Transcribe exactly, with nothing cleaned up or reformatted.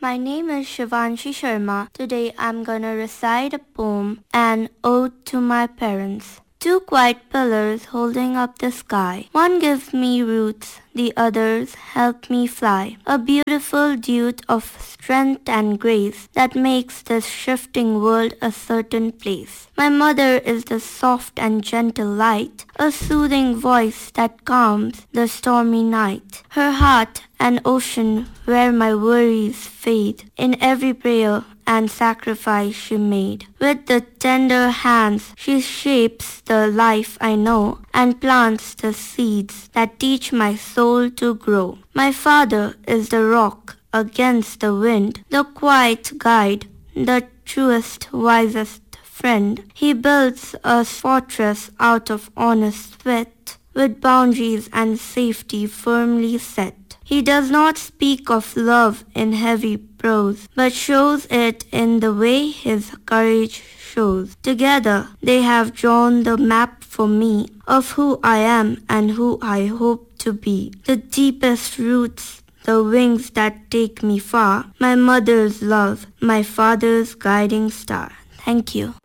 My name is Shivanshi Sharma. Today I'm gonna recite a poem, An Ode to My Parents. Two quiet pillars holding up the sky. One gives me roots, the others help me fly. A beautiful duet of strength and grace that makes this shifting world a certain place. My mother is the soft and gentle light, a soothing voice that calms the stormy night. Her heart an ocean where my worries fade. In every prayer and sacrifice she made. With the tender hands she shapes the life I know and plants the seeds that teach my soul to grow. My father is the rock against the wind, the quiet guide, the truest, wisest friend. He builds a fortress out of honest sweat, with boundaries and safety firmly set. He does not speak of love in heavy prose, but shows it in the way his courage shows. Together they have drawn the map for me of who I am and who I hope to be. The deepest roots, the wings that take me far, my mother's love, my father's guiding star. Thank you.